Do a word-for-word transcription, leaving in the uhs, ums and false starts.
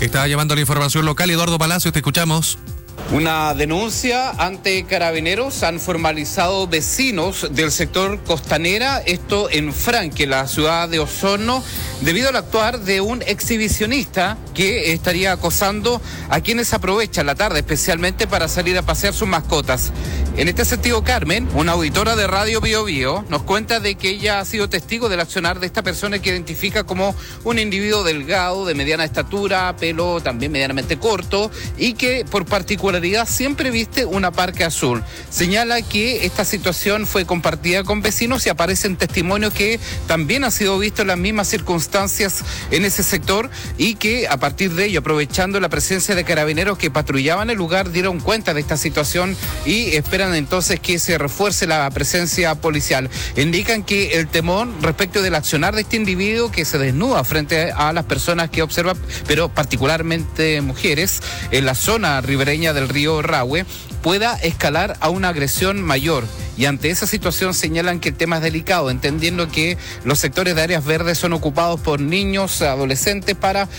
Estaba llamando la información local. Eduardo Palacios, te escuchamos. Una denuncia ante Carabineros han formalizado vecinos del sector Costanera, esto en Franque, la ciudad de Osorno, debido al actuar de un exhibicionista que estaría acosando a quienes aprovechan la tarde especialmente para salir a pasear sus mascotas. En este sentido, Carmen, una auditora de Radio Bio Bio, nos cuenta de que ella ha sido testigo del accionar de esta persona que identifica como un individuo delgado, de mediana estatura, pelo también medianamente corto y que por particularidad siempre viste una parca azul. Señala que esta situación fue compartida con vecinos y aparecen testimonios que también ha sido visto en las mismas circunstancias en ese sector y que a partir de ello, aprovechando la presencia de Carabineros que patrullaban el lugar, dieron cuenta de esta situación y esperan entonces que se refuerce la presencia policial. Indican que el temor respecto del accionar de este individuo que se desnuda frente a las personas que observan, pero particularmente mujeres, en la zona ribereña del río Rahue, pueda escalar a una agresión mayor. Y ante esa situación señalan que el tema es delicado, entendiendo que los sectores de áreas verdes son ocupados por niños, adolescentes para